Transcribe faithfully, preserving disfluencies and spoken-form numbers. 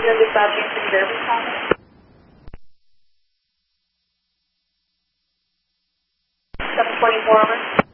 Zero dispatch Houston Derby comment. seven twenty-four over.